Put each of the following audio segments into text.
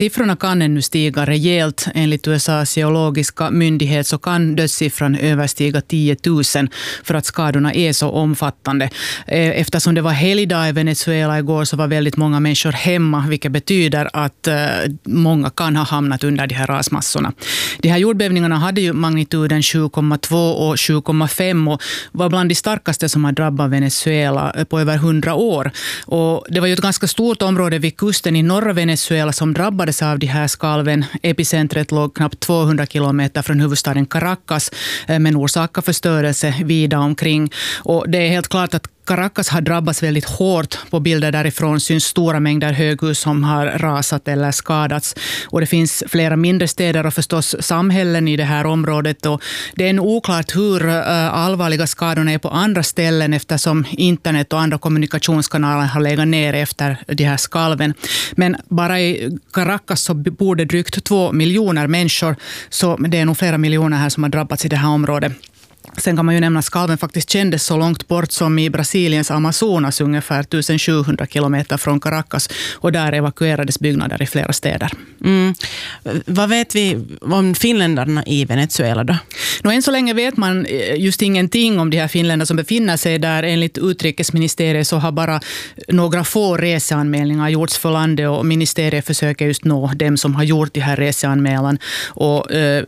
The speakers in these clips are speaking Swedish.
Siffrorna kan ännu stiga rejält. Enligt USAs geologiska myndighet så kan dödssiffran överstiga 10 000 för att skadorna är så omfattande. Eftersom det var helgdag i Venezuela igår så var väldigt många människor hemma, vilket betyder att många kan ha hamnat under de här rasmassorna. De här jordbävningarna hade ju magnituden 7,2 och 7,5 och var bland de starkaste som har drabbat Venezuela på över 100 år. Och det var ju ett ganska stort område vid kusten i norra Venezuela som drabbades av de här skalven. Epicentret låg knappt 200 kilometer från huvudstaden Caracas men orsakade förstörelse vida omkring. Och det är helt klart att Caracas har drabbats väldigt hårt. På bilder därifrån syns stora mängder höghus som har rasat eller skadats. Och det finns flera mindre städer och förstås samhällen i det här området. Och det är oklart hur allvarliga skadorna är på andra ställen eftersom internet och andra kommunikationskanaler har legat ner efter de här skalven. Men bara i Caracas så bor det drygt 2 miljoner människor. Så det är nog flera miljoner här som har drabbats i det här området. Sen kan man ju nämna att skalven faktiskt kändes så långt bort som i Brasiliens Amazonas, ungefär 1700 kilometer från Caracas. Och där evakuerades byggnader i flera städer. Vad vet vi om finländarna i Venezuela då? Än så länge vet man just ingenting om de här finländare som befinner sig där. Enligt utrikesministeriet så har bara några få reseanmälningar gjorts för landet och ministeriet försöker just nå dem som har gjort de här reseanmälan. Och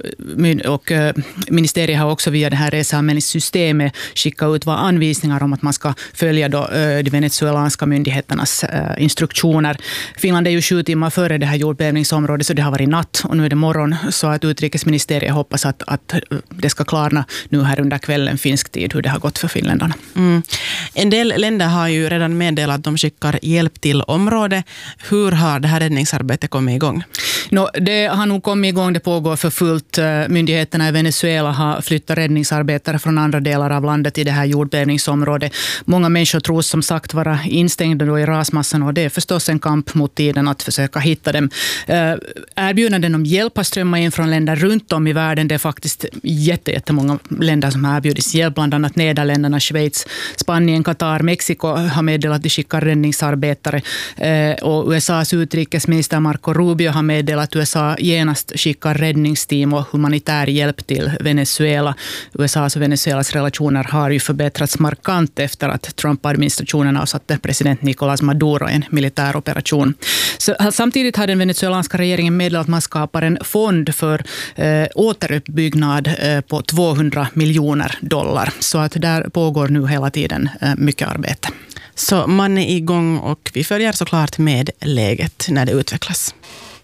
ministeriet har också via det här reseanmälningssystemet skickat ut anvisningar om att man ska följa då, de venezuelanska myndigheternas instruktioner. Finland är ju 7 timmar före det här jordbävningsområdet så det har varit natt och nu är det morgon så att utrikesministeriet hoppas att det ska klarna nu här under kvällen finsk tid hur det har gått för finländarna. En del länder har ju redan meddelat att de skickar hjälp till området. Hur har det här räddningsarbetet kommit igång? Det har nog kommit igång, det pågår för fullt. Myndigheterna i Venezuela har flyttat räddningsarbetare från andra delar av landet i det här jordbävningsområdet. Många människor tros som sagt vara instängda då i rasmassan och det är förstås en kamp mot tiden att försöka hitta dem. Erbjudanden om hjälp har strömmat in från länder runt om i världen. Det är faktiskt jättemånga länder som har erbjudits hjälp, bland annat Nederländerna, Schweiz, Spanien, Qatar, Mexiko har meddelat att de skickar räddningsarbetare. Och USAs utrikesminister Marco Rubio har meddelat att USA genast skickar räddningsteam och humanitär hjälp till Venezuela. USAs och Venezuelas relationer har ju förbättrats markant efter att Trump-administrationen avsatte president Nicolás Maduro en militär operation. Så, samtidigt har den venezuelanska regeringen meddelat att man skapar en fond för återuppbyggnad på $200 miljoner. Så att där pågår nu hela tiden mycket arbete. Så man är igång och vi följer såklart med läget när det utvecklas.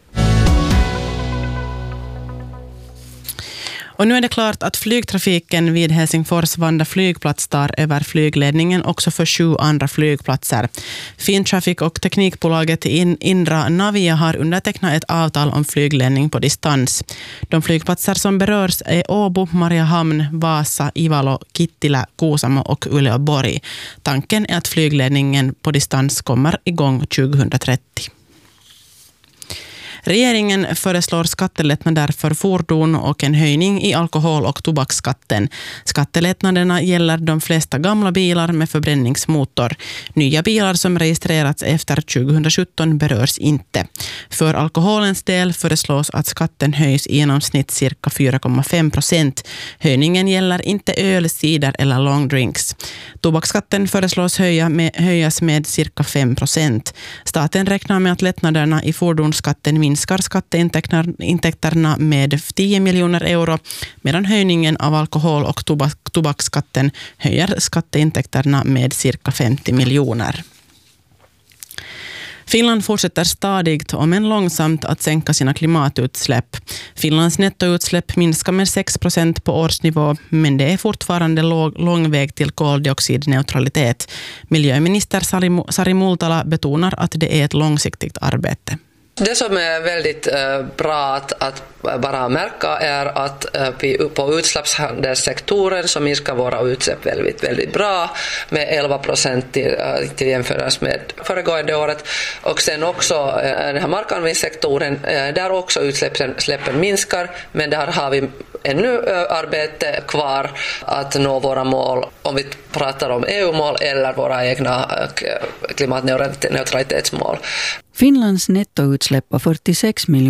Och nu är det klart att flygtrafiken vid Helsingfors Vanda flygplats tar över flygledningen också för 7 andra flygplatser. Fintraffic och teknikbolaget Indra Navia har undertecknat ett avtal om flygledning på distans. De flygplatser som berörs är Åbo, Mariehamn, Vasa, Ivalo, Kittilä, Kuusamo och Uleåborg. Tanken är att flygledningen på distans kommer igång 2030. Regeringen föreslår skattelättnader för fordon och en höjning i alkohol- och tobaksskatten. Skattelättnaderna gäller de flesta gamla bilar med förbränningsmotor. Nya bilar som registrerats efter 2017 berörs inte. För alkoholens del föreslås att skatten höjs i genomsnitt cirka 4,5%. Höjningen gäller inte öl, cider eller longdrinks. Tobaksskatten föreslås höjas med cirka 5%. Staten räknar med att lättnaderna i fordonsskatten minskar skatteintäkterna med 10 miljoner euro, medan höjningen av alkohol- och tobaksskatten höjer skatteintäkterna med cirka 50 miljoner. Finland fortsätter stadigt, om än långsamt, att sänka sina klimatutsläpp. Finlands nettoutsläpp minskar med 6% på årsnivå, men det är fortfarande lång väg till koldioxidneutralitet. Miljöminister Sari Multala betonar att det är ett långsiktigt arbete. Det som är väldigt bra att bara märka är att vi på utsläppshandelssektoren så minskar våra utsläpp väldigt, väldigt bra med 11% till jämförelse med föregående året. Och sen också den här markanvändningssektoren där också utsläppen minskar, men där har vi ännu arbete kvar att nå våra mål, om vi pratar om EU-mål eller våra egna klimatneutralitetsmål. Finlands nettoutsläpp var 46 miljoner